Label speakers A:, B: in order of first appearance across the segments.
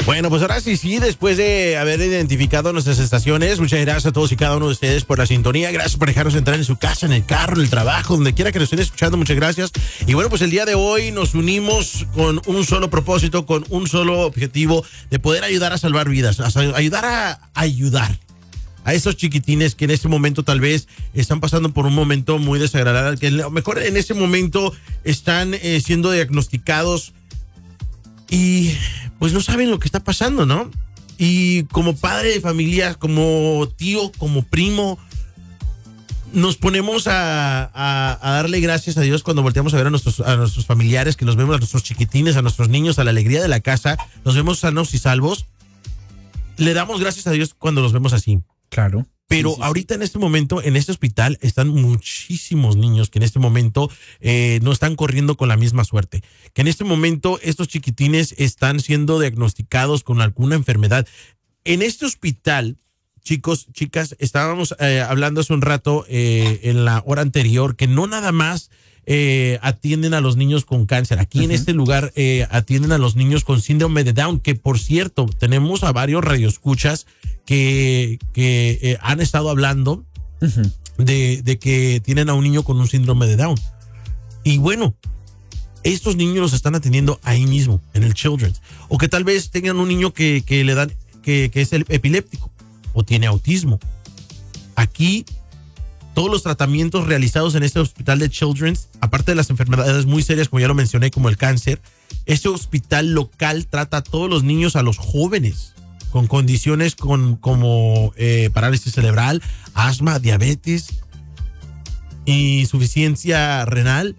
A: Bueno, pues ahora sí, después de haber identificado nuestras estaciones, muchas gracias a todos y cada uno de ustedes por la sintonía. Gracias por dejarnos entrar en su casa, en el carro, en el trabajo, donde quiera que nos estén escuchando. Muchas gracias. Y bueno, pues el día de hoy nos unimos con un solo propósito, con un solo objetivo de poder ayudar a salvar vidas, ayudar a esos chiquitines que en este momento tal vez están pasando por un momento muy desagradable, que a lo mejor en este momento están siendo diagnosticados y pues no saben lo que está pasando, ¿no? Y como padre de familia, como tío, como primo, nos ponemos a darle gracias a Dios cuando volteamos a ver a nuestros familiares, que los vemos, a nuestros chiquitines, a nuestros niños, a la alegría de la casa, los vemos sanos y salvos. Le damos gracias a Dios cuando los vemos así.
B: Claro.
A: Pero ahorita en este momento, en este hospital, están muchísimos niños que en este momento no están corriendo con la misma suerte. Que en este momento estos chiquitines están siendo diagnosticados con alguna enfermedad. En este hospital, chicos, chicas, estábamos hablando hace un rato en la hora anterior que no nada más atienden a los niños con cáncer. Aquí en este lugar atienden a los niños con síndrome de Down, que por cierto, tenemos a varios radioescuchas que han estado hablando de que tienen a un niño con un síndrome de Down. Y bueno, estos niños los están atendiendo ahí mismo, en el Children's. O que tal vez tengan un niño que le dan, que es el epiléptico o tiene autismo. Aquí todos los tratamientos realizados en este hospital de Children's, aparte de las enfermedades muy serias, como ya lo mencioné, como el cáncer, este hospital local trata a todos los niños, a los jóvenes, con condiciones como parálisis cerebral, asma, diabetes, insuficiencia renal,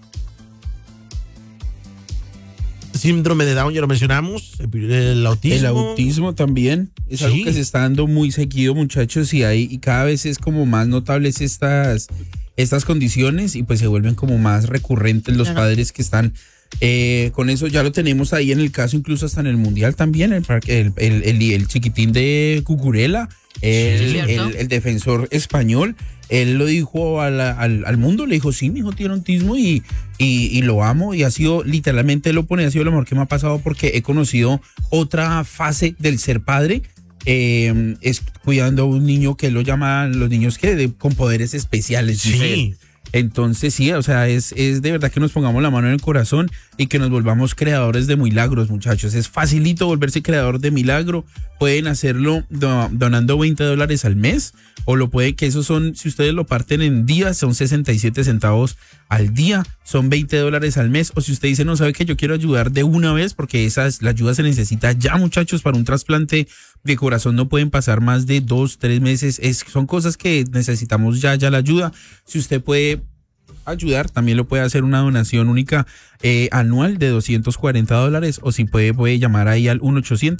A: síndrome de Down, ya lo mencionamos, el autismo.
B: El autismo también es algo que se está dando muy seguido, muchachos, y cada vez es como más notables estas condiciones y pues se vuelven como más recurrentes los padres que están con eso. Ya lo tenemos ahí en el caso, incluso hasta en el mundial también, el chiquitín de Cucurella, el defensor español. Él lo dijo al mundo, le dijo, sí, mi hijo tiene autismo y lo amo, y ha sido, literalmente lo pone, ha sido lo mejor que me ha pasado porque he conocido otra fase del ser padre, es cuidando a un niño que lo llaman los niños con poderes especiales.
A: Sí.
B: Entonces sí, o sea, es de verdad que nos pongamos la mano en el corazón y que nos volvamos creadores de milagros, muchachos. Es facilito volverse creador de milagro. Pueden hacerlo donando $20 al mes, o lo puede, que esos son, si ustedes lo parten en días, son 67 centavos al día, son $20 al mes. O si usted dice, no, sabe que yo quiero ayudar de una vez, porque la ayuda se necesita ya, muchachos, para un trasplante de corazón no pueden pasar más de 2-3 meses. Son cosas que necesitamos ya la ayuda. Si usted puede ayudar, también lo puede hacer una donación única anual de $240, o si puede llamar ahí al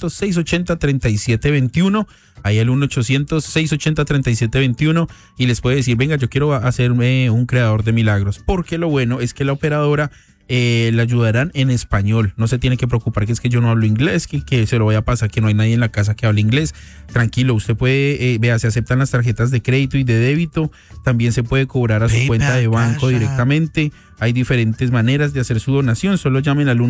B: 1-800-680-3721, ahí al 1-800-680-3721, y les puede decir, venga, yo quiero hacerme un creador de milagros, porque lo bueno es que la operadora le ayudarán en español. No se tiene que preocupar que es que yo no hablo inglés, que se lo vaya a pasar, que no hay nadie en la casa que hable inglés. Tranquilo, usted puede, se aceptan las tarjetas de crédito y de débito, también se puede cobrar a su cuenta de banco directamente. Hay diferentes maneras de hacer su donación. Solo llamen al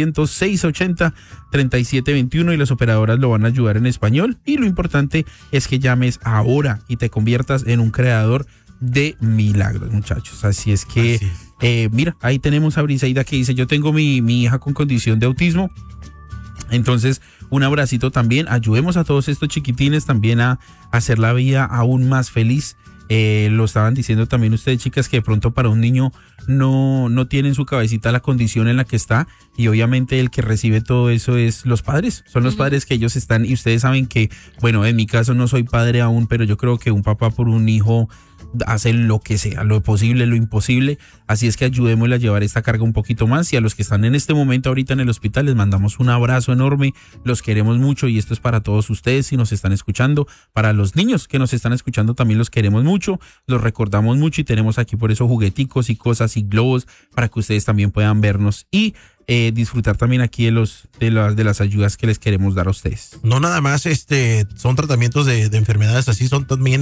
B: 1-800-680-3721 y las operadoras lo van a ayudar en español. Y lo importante es que llames ahora y te conviertas en un creador de milagros, muchachos. Así es que mira, ahí tenemos a Briseida que dice, yo tengo mi hija con condición de autismo. Entonces, un abracito también. Ayudemos a todos estos chiquitines también a hacer la vida aún más feliz. Lo estaban diciendo también ustedes, chicas, que de pronto para un niño no tiene en su cabecita la condición en la que está, y obviamente el que recibe todo eso es los padres, son los padres que ellos están, y ustedes saben que, bueno, en mi caso no soy padre aún, pero yo creo que un papá por un hijo hace lo que sea, lo posible, lo imposible. Así es que ayudémosle a llevar esta carga un poquito más, y a los que están en este momento ahorita en el hospital les mandamos un abrazo enorme, los queremos mucho, y esto es para todos ustedes si nos están escuchando. Para los niños que nos están escuchando también los queremos mucho, los recordamos mucho, y tenemos aquí por eso jugueticos y cosas y globos para que ustedes también puedan vernos y disfrutar también aquí de las ayudas que les queremos dar a ustedes.
A: No nada más son tratamientos de enfermedades así, son también